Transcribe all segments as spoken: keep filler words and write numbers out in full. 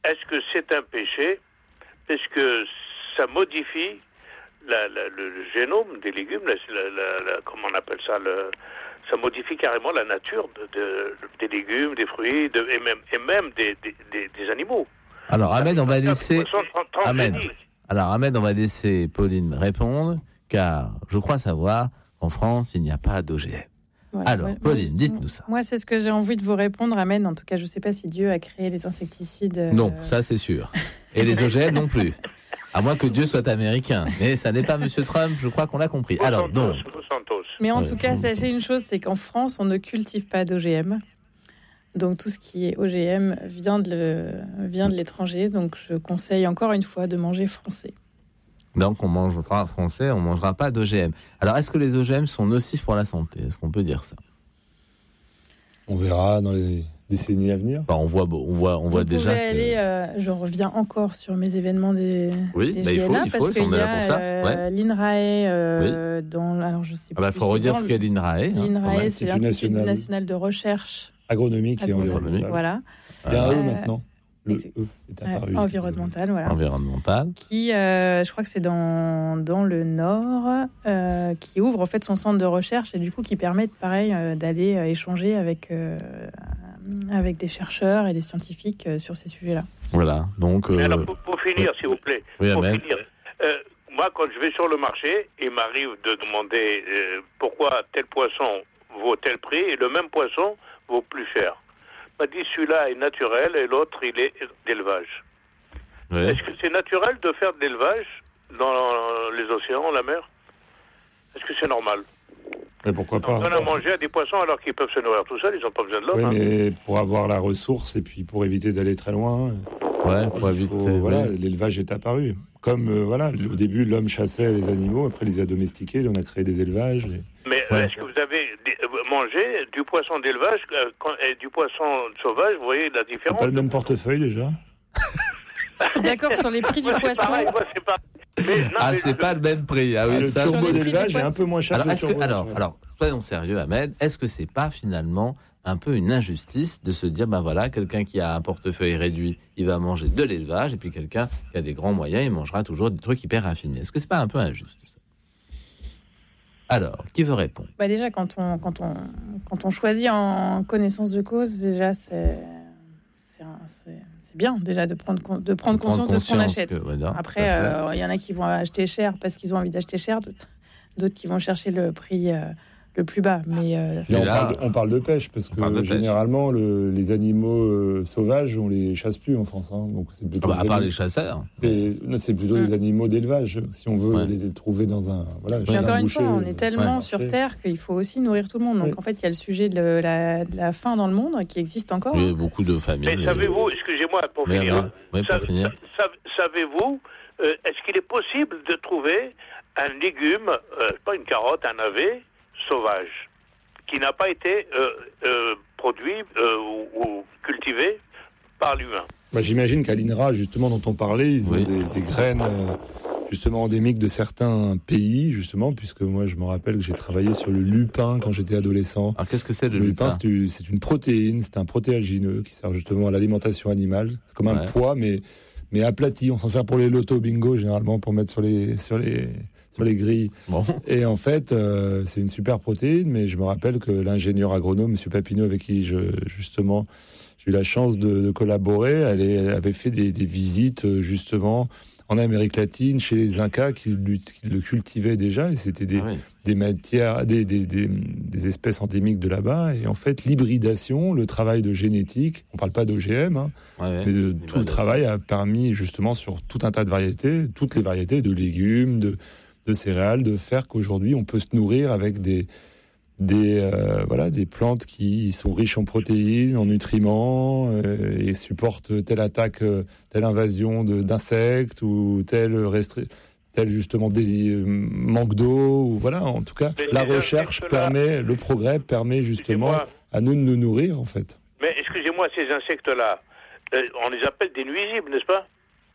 est-ce que c'est un péché? Est-ce que ça modifie la, la, le, le génome des légumes, la, la, la, comment on appelle ça, le, ça modifie carrément la nature de, de, des légumes, des fruits, de, et même, et même des, des, des, des animaux. Alors Ahmed, on va laisser Ahmed. Alors Ahmed, on va laisser Pauline répondre, car je crois savoir qu'en France, il n'y a pas d'O G M. Voilà, Alors, ouais, Pauline, dites-nous ça. Moi, c'est ce que j'ai envie de vous répondre, Ahmed. En tout cas, je ne sais pas si Dieu a créé les insecticides. Euh... Non, ça c'est sûr. Et les O G M non plus. À moins que Dieu soit américain. Mais ça n'est pas Monsieur Trump, je crois qu'on l'a compris. Vous Alors, donc. Mais en ouais, tout cas, sachez une chose, c'est qu'en France, on ne cultive pas d'O G M. Donc, tout ce qui est O G M vient de, le... vient de l'étranger. Donc, je conseille encore une fois de manger français. Donc, on mangera français, on ne mangera pas d'O G M. Alors, est-ce que les O G M sont nocifs pour la santé? Est-ce qu'on peut dire ça? On verra dans les décennies à venir. Enfin, on voit, on voit, on voit déjà. Que... Aller, euh, je reviens encore sur mes événements des. Oui, des bah, il faut, il faut, parce qu'il on est là pour ça. Euh, ouais. L'INRAE euh, oui. dans, alors je sais. Ah bah, faut redire ce qu'est l'INRAE. L'INRAE, hein, c'est l'Institut national. national de recherche agronomique et environnementale. Voilà. Il y a un E maintenant. Le E est apparu. Euh, environnemental, voilà. Environnemental. Qui, euh, je crois que c'est dans, dans le Nord, euh, qui ouvre en fait son centre de recherche et du coup qui permet, pareil, euh, d'aller euh, échanger avec, euh, avec des chercheurs et des scientifiques euh, sur ces sujets-là. Voilà, donc... Euh... Mais alors, pour, pour finir, oui. s'il vous plaît, oui, pour finir, euh, moi, quand je vais sur le marché, il m'arrive de demander euh, pourquoi tel poisson vaut tel prix et le même poisson vaut plus cher. On m'a dit celui-là est naturel et l'autre il est d'élevage. Oui. Est-ce que c'est naturel de faire de l'élevage dans les océans, la mer? Est-ce que c'est normal? Mais pourquoi pas? On donne à manger à des poissons alors qu'ils peuvent se nourrir tout seuls, ils n'ont pas besoin de l'homme. Oui, hein. mais pour avoir la ressource et puis pour éviter d'aller très loin, ouais, pour éviter, faut, voilà, oui. l'élevage est apparu. Comme euh, voilà, au début l'homme chassait les animaux, après il les a domestiqués, on a créé des élevages. Et... Mais ouais. Est-ce que vous avez mangé du poisson d'élevage et du poisson sauvage? Vous voyez la différence? C'est pas le même portefeuille déjà. D'accord sur les prix du poisson. Pareil, moi, c'est pas... Mais, non, ah, mais c'est je... pas le même prix. Ah, oui, ah, le ça, turbo d'élevage est un peu moins cher alors, que le est-ce turbo. Que, alors, alors, soyons sérieux, Ahmed. Est-ce que c'est pas finalement un peu une injustice de se dire, ben voilà, quelqu'un qui a un portefeuille réduit, il va manger de l'élevage, et puis quelqu'un qui a des grands moyens, il mangera toujours des trucs hyper raffinés. Est-ce que c'est pas un peu injuste ça? Alors, qui veut répondre? Bah déjà, quand on, quand, on, quand on choisit en connaissance de cause, déjà, c'est, c'est, un, c'est, c'est bien déjà de prendre, de prendre de conscience, conscience de ce qu'on achète. Que, ouais, non, après, il euh, y en a qui vont acheter cher parce qu'ils ont envie d'acheter cher, d'autres, d'autres qui vont chercher le prix... Euh, le plus bas, mais... Euh... Là, on, là, parle, on parle de pêche, parce que généralement, le, les animaux euh, sauvages, on les chasse plus en France. Hein, donc c'est plutôt ah bah, à part animaux, les chasseurs. C'est, non, c'est plutôt mmh. les animaux d'élevage, si on veut ouais. les trouver dans un... Voilà, mais encore un une boucher, fois, on est tellement ouais. sur Terre qu'il faut aussi nourrir tout le monde. Donc ouais. en fait, il y a le sujet de la, de la faim dans le monde qui existe encore. Il y a beaucoup de familles. Mais savez-vous, excusez-moi, pour mais finir, oui, pour finir. Savez-vous, euh, est-ce qu'il est possible de trouver un légume, euh, pas une carotte, un navet, sauvage qui n'a pas été euh, euh, produit euh, ou, ou cultivé par l'humain. Bah, j'imagine qu'à l'INRA, justement, dont on parlait, ils ont oui. des, des graines euh, justement endémiques de certains pays, justement, puisque moi, je me rappelle que j'ai travaillé sur le lupin quand j'étais adolescent. Alors, qu'est-ce que c'est le, le lupin, lupin c'est, une, c'est une protéine, c'est un protéagineux qui sert justement à l'alimentation animale. C'est comme un ouais. pois, mais, mais aplati. On s'en sert pour les lotos bingo, généralement, pour mettre sur les... Sur les sur les grilles. Bon. Et en fait, euh, c'est une super protéine, mais je me rappelle que l'ingénieur agronome, M. Papineau, avec qui je, justement j'ai eu la chance de, de collaborer, elle, est, elle avait fait des, des visites justement en Amérique latine, chez les Incas qui, qui le cultivaient déjà, et c'était des, ah oui. des matières, des, des, des, des espèces endémiques de là-bas. Et en fait, l'hybridation, le travail de génétique, on ne parle pas d'O G M, hein, ouais, mais de, tout le travail a permis justement sur tout un tas de variétés, toutes les variétés de légumes, de de céréales, de faire qu'aujourd'hui on peut se nourrir avec des des euh, voilà des plantes qui sont riches en protéines, en nutriments euh, et supportent telle attaque, euh, telle invasion de, d'insectes ou telle restri- tel justement des euh, manque d'eau ou voilà. En tout cas, mais la recherche permet, le progrès permet justement à nous de nous nourrir en fait. Mais excusez-moi, ces insectes-là, euh, on les appelle des nuisibles, n'est-ce pas?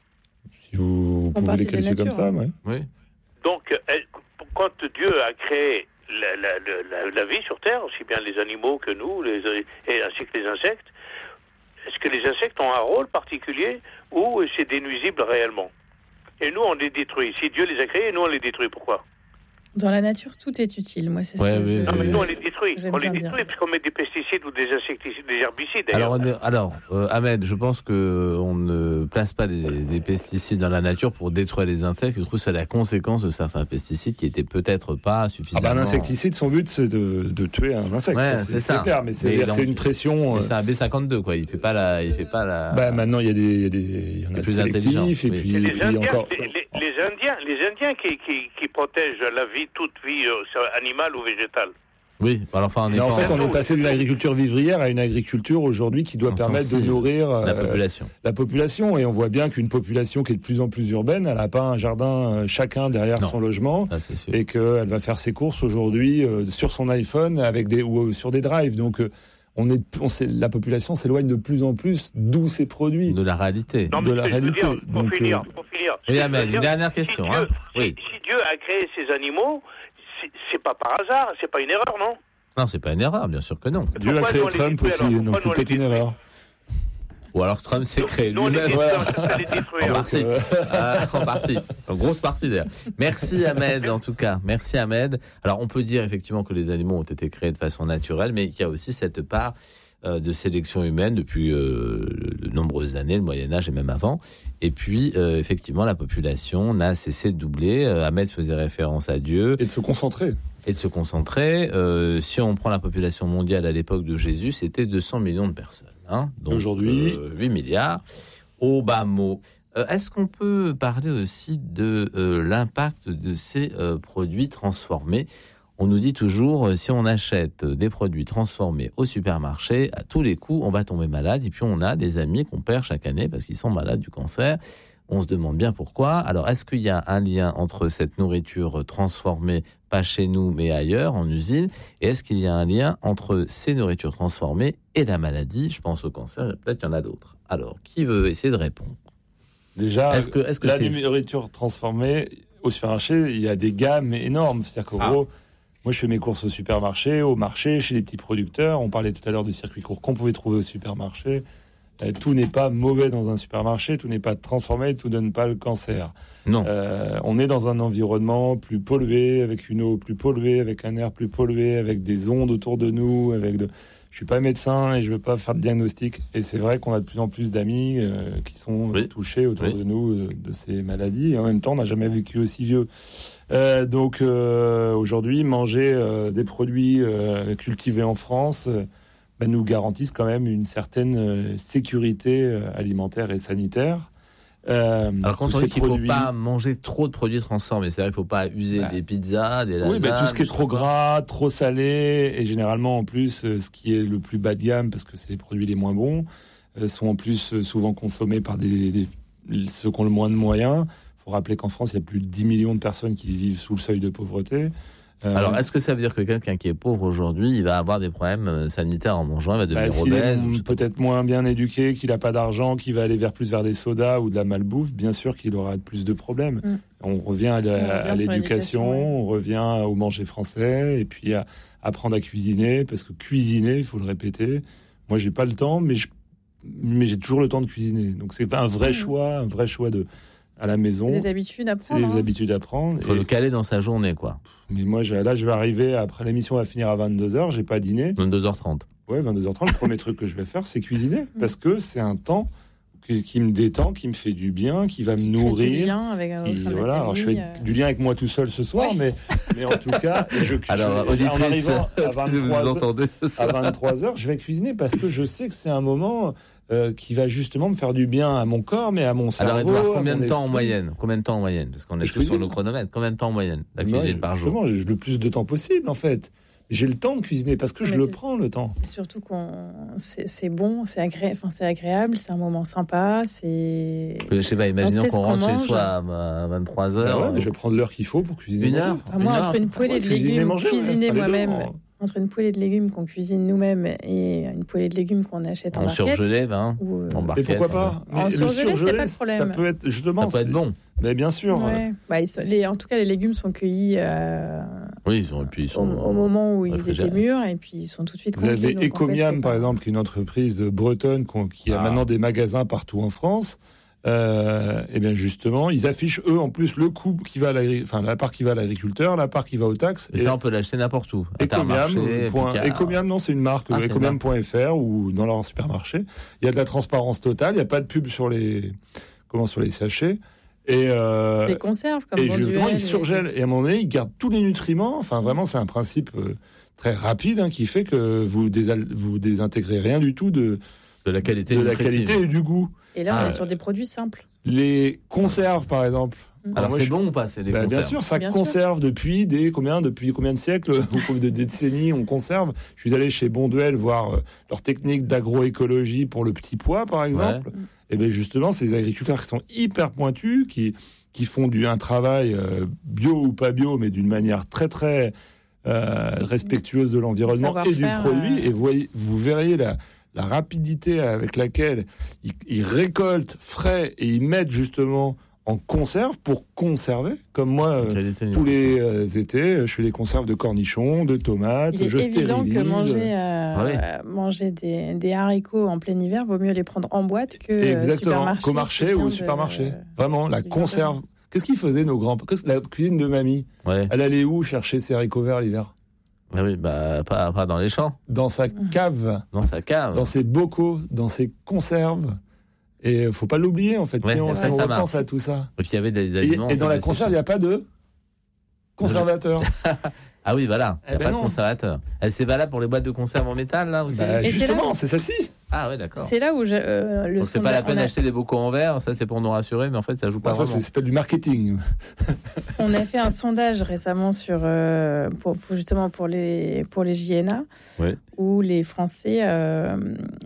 Si vous, vous pouvez les qualifier comme ça, ouais. Oui. Donc, quand Dieu a créé la, la, la, la vie sur Terre, aussi bien les animaux que nous, les, et ainsi que les insectes, est-ce que les insectes ont un rôle particulier ou c'est des nuisibles réellement? Et nous, on les détruit. Si Dieu les a créés, nous, on les détruit. Pourquoi? Dans la nature, tout est utile. Moi, c'est ouais, ce que oui, je... Non, mais nous, on les détruit. J'aime On les bien détruit dire. puisqu'on met des pesticides ou des insecticides, des herbicides, d'ailleurs. Alors, on est- alors euh, Ahmed, je pense qu'on ne place pas des, des pesticides dans la nature pour détruire les insectes. Je trouve que c'est la conséquence de certains pesticides qui étaient peut-être pas Ah suffisamment... bah, un insecticide, son but, c'est de, de tuer un insecte. Ouais, Ça, c'est c'est, ça. c'est clair, mais c'est, Mais c'est donc- une pression. Mais euh, c'est un B cinquante-deux, quoi. Il fait pas la... Il fait pas la... Bah, maintenant, il y a des, il y a des, il y en a Les des plus intelligents, sélectifs, et oui. puis, C'est et les puis Indiens, encore. les, les- les Indiens, les Indiens qui, qui, qui protègent la vie, toute vie euh, animale ou végétale. Oui, alors, enfin, on est Mais en pas fait, on en- est passé d'une agriculture vivrière à une agriculture aujourd'hui qui doit permettre de Intensive. nourrir euh, la population. la population. Et on voit bien qu'une population qui est de plus en plus urbaine, elle n'a pas un jardin euh, chacun derrière Non. son logement. Ça, c'est sûr. Et qu'elle va faire ses courses aujourd'hui euh, sur son iPhone avec des, ou euh, sur des drives. Donc, euh, on est, on sait, la population s'éloigne de plus en plus d'où ces produits. De la réalité. Non, De mais la ce que je veux réalité. dire, pour Donc, finir, euh, pour finir. Oui, Ce que je Ahmed, veux une dire, dernière si question. Dieu, Hein. si- Oui. si Dieu a créé ces animaux, c'est, c'est pas par hasard, c'est pas une erreur, non? Non, c'est pas une erreur, bien sûr que non. Dieu a Pourquoi créé nous, on les Trump détruit, aussi, alors? donc Pourquoi nous, on c'était les une détruit? erreur. Ou alors Trump s'est créé Nous, on les lui-même. détruit, Voilà. on cherche à les En détruire. partie. euh, Ah, en partie. En grosse partie d'ailleurs. Merci Ahmed, en tout cas. Merci Ahmed. Alors, on peut dire effectivement que les animaux ont été créés de façon naturelle, mais il y a aussi cette part euh, de sélection humaine depuis euh, de nombreuses années, le Moyen-Âge et même avant. Et puis, euh, effectivement, la population n'a cessé de doubler. Euh, Ahmed faisait référence à Dieu. Et de se concentrer. Et de se concentrer. Euh, si on prend la population mondiale à l'époque de Jésus, c'était deux cents millions de personnes. Hein. Donc, Aujourd'hui, euh, huit milliards. Au bas mot. Euh, est-ce qu'on peut parler aussi de euh, l'impact de ces euh, produits transformés? On nous dit toujours, euh, si on achète des produits transformés au supermarché, à tous les coups, on va tomber malade. Et puis, on a des amis qu'on perd chaque année parce qu'ils sont malades du cancer. On se demande bien pourquoi. Alors, est-ce qu'il y a un lien entre cette nourriture transformée, pas chez nous, mais ailleurs, en usine, et est-ce qu'il y a un lien entre ces nourritures transformées et la maladie? Je pense au cancer, peut-être qu'il y en a d'autres. Alors, qui veut essayer de répondre? Déjà, Est-ce que, est-ce que la c'est... nourriture transformée, au supermarché, il y a des gammes énormes. C'est-à-dire qu'en Ah. gros, moi je fais mes courses au supermarché, au marché, chez les petits producteurs. On parlait tout à l'heure du circuit court qu'on pouvait trouver au supermarché. Euh, tout n'est pas mauvais dans un supermarché, tout n'est pas transformé, tout ne donne pas le cancer. Non. Euh, on est dans un environnement plus pollué, avec une eau plus polluée, avec un air plus pollué, avec des ondes autour de nous. Avec de... Je suis pas médecin et je veux pas faire de diagnostic. Et c'est vrai qu'on a de plus en plus d'amis euh, qui sont Oui. touchés autour Oui. de nous euh, de ces maladies. Et en même temps, on n'a jamais vécu aussi vieux. Euh, donc euh, aujourd'hui, manger euh, des produits euh, cultivés en France euh, ben, nous garantissent quand même une certaine euh, sécurité euh, alimentaire et sanitaire. Euh, Alors quand tous on ces dit qu'il ne faut produits- pas manger trop de produits transformés, c'est-à-dire qu'il ne faut pas user Bah. des pizzas, des lasagnes... Oui, ben, tout ce qui est des trop trucs- gras, trop salé, et généralement en plus, euh, ce qui est le plus bas de gamme, parce que c'est les produits les moins bons, euh, sont en plus euh, souvent consommés par des, des- ceux qui ont le moins de moyens. Il faut rappeler qu'en France, il y a plus de dix millions de personnes qui vivent sous le seuil de pauvreté. Euh, Alors, est-ce que ça veut dire que quelqu'un qui est pauvre aujourd'hui, il va avoir des problèmes euh, sanitaires en mangeant, il va bah, devenir s'il est obèse ou je sais pas. peut-être moins bien éduqué, qu'il n'a pas d'argent, qu'il va aller vers plus vers des sodas ou de la malbouffe, bien sûr qu'il aura plus de problèmes. Mm. On revient à, la- On revient à sur l'éducation, l'éducation, ouais. on revient au manger français, et puis à apprendre à cuisiner, parce que cuisiner, il faut le répéter. Moi, j'ai pas le temps, mais je- mais j'ai toujours le temps de cuisiner. Donc c'est un vrai Mm. choix, un vrai choix de à la maison. C'est des habitudes à C'est prendre. des hein. habitudes à prendre. Il faut Et- le caler dans sa journée, quoi. Mais moi, j'ai- là, je vais arriver, après l'émission va finir à vingt-deux heures, j'ai pas dîné. vingt-deux heures trente. Ouais, vingt-deux heures trente, le premier truc que je vais faire, c'est cuisiner. Parce que c'est un temps qui, qui me détend, qui me fait du bien, qui va me Crée du nourrir. lien avec, euh, au qui- sein de la voilà, alors je fais famille, euh. du lien avec moi tout seul ce soir, Ouais. mais, mais en tout cas, je, Alors, je- auditrice, en arrivant à si vous vingt-trois heures, entendez à ça. vingt-trois heures, je vais cuisiner parce que je sais que c'est un moment euh, qui va justement me faire du bien à mon corps, mais à mon cerveau. Alors, Edouard, à combien mon de temps en esprit. moyenne Combien de temps en moyenne Parce qu'on est Je tous sur cuisine. nos chronomètres. Combien de temps en moyenne la Moi, cuisine par jour? justement, j'ai le plus de temps possible, en fait. J'ai le temps de cuisiner parce que Mais je le c'est- prends, le temps. C'est surtout qu'on c'est c'est bon, c'est agré... enfin, c'est agréable, c'est un moment sympa, c'est. Je sais pas, imaginons On sait qu'on ce qu'on rentre chez mange. soi à vingt-trois Bah heures. ouais, mais je vais prendre l'heure qu'il faut pour cuisiner. Une manger. heure Enfin, moi, Une entre heure une poêlée Ouais, de cuisiner, légumes, manger, ouais, cuisiner faire les deux, moi-même, hein. entre une poêlée de légumes qu'on cuisine nous-mêmes et une poêlée de légumes qu'on achète en En barquette. surgelé, hein, ou, euh, en Mais barquette. pourquoi pas En Mais le surgelé, c'est surgelé, pas de problème. Ça peut être justement. Ça peut être c'est- bon. Mais bien sûr. ouais. Bah, ils sont- les, en tout cas, les légumes sont cueillis euh, Oui, ils ont, et puis ils sont au, au moment où ils étaient mûrs, et puis ils sont tout de suite Vous congelés. avez Ecomiam, en fait, par pas... exemple, qui est une entreprise bretonne qui a ah. maintenant des magasins partout en France. Euh, et bien justement, ils affichent eux en plus le coût qui va à enfin la part qui va à l'agriculteur, la part qui va aux taxes. Et, et ça, on peut l'acheter n'importe où. Ecomiam, Ecomiam, non, c'est une marque, ah, ecomiam point f r ou dans leur supermarché. Il y a de la transparence totale. Il n'y a pas de pub sur les, comment, sur les sachets. Et euh, les conserves, comme et justement, ils surgèlent. Et... et à un moment donné, ils gardent tous les nutriments. Enfin, vraiment, c'est un principe euh, très rapide hein, qui fait que vous désal... vous désintégrez rien du tout de de la qualité, de la qualité et du goût. Et là, on ah, est sur des produits simples. Les conserves, par exemple. Alors, Alors c'est je... bon ou pas, c'est les bah, conserves. Bien sûr, ça bien conserve sûr. depuis des combien, depuis combien de siècles, ou de décennies, on conserve. Je suis allé chez Bonduelle voir euh, leur technique d'agroécologie pour le petit pois, par exemple. Ouais. Et bien justement, ces agriculteurs qui sont hyper pointus, qui qui font du un travail euh, bio ou pas bio, mais d'une manière très très euh, respectueuse de l'environnement et du produit. Euh... Et voyez, vous verriez la la rapidité avec laquelle ils, ils récoltent frais et ils mettent justement en conserve pour conserver. Comme moi, euh, tous les euh, étés, je fais des conserves de cornichons, de tomates, Il est je évident stérilise. que manger, euh, ah oui. euh, manger des, des haricots en plein hiver, vaut mieux les prendre en boîte que Exactement, euh, qu'au marché ou au supermarché. De... Vraiment, la conserve. Qu'est-ce qu'ils faisaient, nos grands... Qu'est-ce que la cuisine de mamie ouais. Elle allait où chercher ses haricots verts l'hiver? Ah oui, bah, pas, pas dans les champs. Dans sa cave. Dans sa cave. Dans ses bocaux, dans ses conserves. Et il ne faut pas l'oublier, en fait, ouais, si on, si on repense marche. à tout ça. Et puis il y avait des aliments... Et, et dans la conserve, il n'y a pas de conservateur. Ah oui, voilà, il n'y a eh ben pas non. de conservateur. Elle c'est valable pour les boîtes de conserve en métal, là aussi. Bah, justement, c'est celle-ci. Ah oui, d'accord. C'est là où je, euh, le Donc c'est pas la peine d'acheter a... des bocaux en verre, ça c'est pour nous rassurer, mais en fait ça joue pas bah, vraiment. Ça, c'est pas du marketing. On a fait un sondage récemment sur, euh, pour, pour justement pour les, pour les J N A, ouais. où les Français... Euh,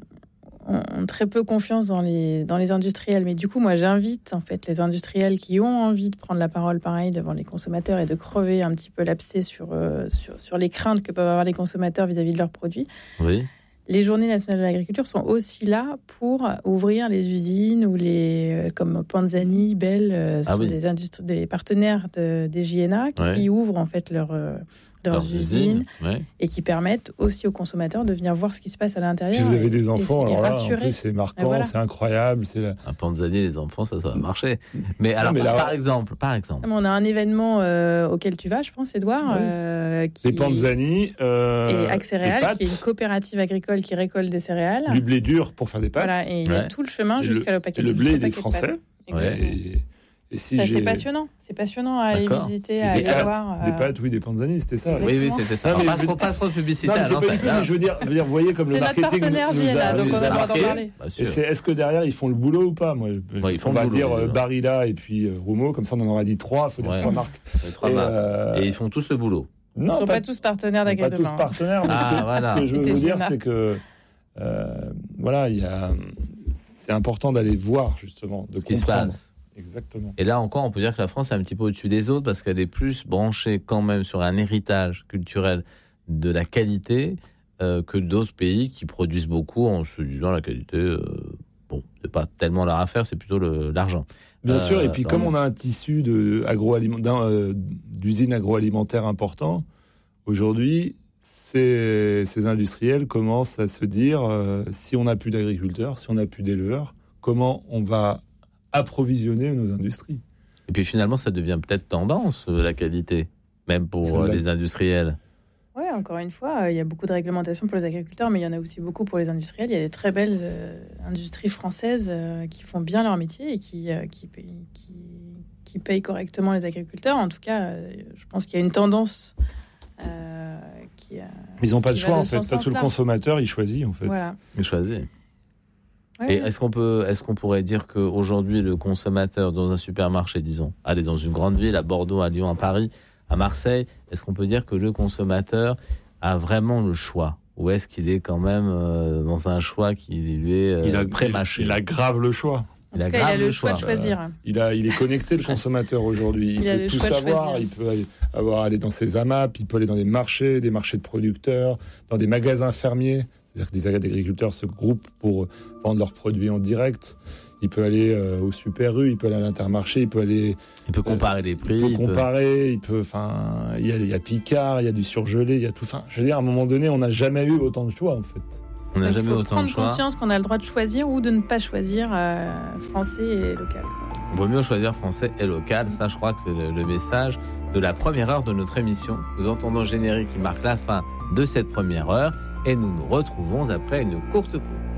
ont très peu confiance dans les, dans les industriels. Mais du coup, moi, j'invite en fait les industriels qui ont envie de prendre la parole pareil devant les consommateurs et de crever un petit peu l'abcès sur, euh, sur, sur les craintes que peuvent avoir les consommateurs vis-à-vis de leurs produits. Oui. Les journées nationales de l'agriculture sont aussi là pour ouvrir les usines ou les, euh, comme Panzani, Bell, euh, ah sont oui. des, industri- des partenaires de, des J N A qui ouais. ouvrent en fait leur... Euh, leurs, leurs usines, usines ouais. et qui permettent aussi aux consommateurs de venir voir ce qui se passe à l'intérieur. Si vous avez et, des enfants, et, et alors là, rassurer. en plus, c'est marquant, voilà. c'est incroyable. C'est la... À Panzani, les enfants, ça, ça va marcher. Mais alors, non, mais là, par exemple, par exemple. On a un événement euh, auquel tu vas, je pense, Edouard. Oui. Euh, qui les Panzani. Euh, et Accéréales, qui est une coopérative agricole qui récolte des céréales. Du blé dur pour faire des pâtes. Voilà, et il y a tout le chemin jusqu'à le paquet de pâtes. Et le blé, il est français. Ouais. Et si ça, c'est passionnant, c'est passionnant à aller D'accord. visiter, à aller pâtes, voir. Des pâtes, oui, des Panzani, c'était ça. Oui, oui, c'était ça. Non, mais pas, trop, pas trop de publicité. Non, mais c'est pas du tout, mais je veux dire, je veux dire, vous voyez comme le marketing nous, nous a, a, donc nous on a marqué. D'en parler. Et c'est, est-ce que derrière ils font le boulot ou pas? Moi, ouais, ils font on va le boulot, dire euh, Barilla et puis euh, Roumeau, comme ça on en aura dit trois. Il faut dire ouais. trois marques. Trois et, marques. Euh... et ils font tous le boulot. Non, ils ne sont pas, pas tous partenaires d'Agri Demain. Pas tous partenaires. Mais ah, ce, que, voilà. ce que je veux vous dire, c'est que voilà, il y a, c'est important d'aller voir justement de ce qui se passe. Exactement. Et là encore, on peut dire que la France est un petit peu au-dessus des autres parce qu'elle est plus branchée quand même sur un héritage culturel de la qualité euh, que d'autres pays qui produisent beaucoup en se disant la qualité, euh, bon, c'est pas tellement leur affaire, c'est plutôt le, l'argent. Bien euh, sûr, et puis comme on a un tissu de agroaliment, euh, d'usines agroalimentaires important, aujourd'hui, ces, ces industriels commencent à se dire euh, si on n'a plus d'agriculteurs, si on n'a plus d'éleveurs, comment on va approvisionner nos industries. Et puis finalement, ça devient peut-être tendance, la qualité, même pour euh, les industriels. Oui, encore une fois, il y a beaucoup de réglementations pour les agriculteurs, mais il y en a aussi beaucoup pour les industriels. Il y a des très belles euh, industries françaises euh, qui font bien leur métier et qui, euh, qui, qui, qui payent correctement les agriculteurs. En tout cas, euh, je pense qu'il y a une tendance euh, qui... Euh, Ils n'ont pas le choix, en fait, parce que le consommateur, il choisit, en fait. Voilà. Il choisit. Ouais. Et est-ce qu'on peut, est-ce qu'on pourrait dire qu'aujourd'hui, le consommateur dans un supermarché, disons, allez dans une grande ville, à Bordeaux, à Lyon, à Paris, à Marseille, est-ce qu'on peut dire que le consommateur a vraiment le choix? Ou est-ce qu'il est quand même euh, dans un choix qui lui est euh, il a, pré-mâché? Il, il a grave le choix. Il a, cas, il a le, le choix de choisir. Euh, il, a, il est connecté, le consommateur, aujourd'hui. Il, il peut tout savoir. Il peut aller, avoir, aller dans ses A M A P, il peut aller dans des marchés, des marchés de producteurs, dans des magasins fermiers. C'est-à-dire que des agriculteurs se groupent pour vendre leurs produits en direct. il peut aller euh, au Super U, il peut aller à l'Intermarché, il peut aller... Il peut comparer euh, les prix. Il peut comparer, il peut... Enfin, il y a, il y a Picard, il y a du surgelé, il y a tout... Enfin, je veux dire, à un moment donné, on n'a jamais eu autant de choix, en fait. On n'a jamais autant de choix. Il faut prendre conscience qu'on a le droit de choisir ou de ne pas choisir euh, français et local. Il vaut mieux choisir français et local. Ça, je crois que c'est le, le message de la première heure de notre émission. Nous entendons le générique qui marque la fin de cette première heure et nous nous retrouvons après une courte pause.